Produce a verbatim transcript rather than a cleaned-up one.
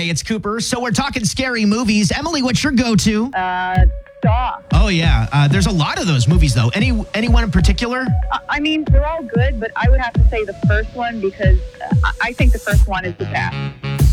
it's Cooper. So we're talking scary movies. Emily, what's your go-to? Uh, Saw. Oh, yeah. Uh, there's a lot of those movies, though. Any Anyone in particular? I I mean, they're all good, but I would have to say the first one because uh, I I think the first one is the best.